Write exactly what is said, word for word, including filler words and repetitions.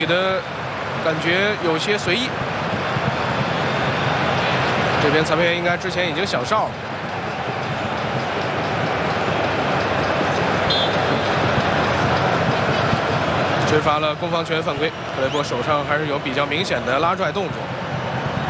的感觉有些随意。这边裁判员应该之前已经响哨了。 吹罚了攻防权犯规，克雷波手上还是有比较明显的拉拽动作。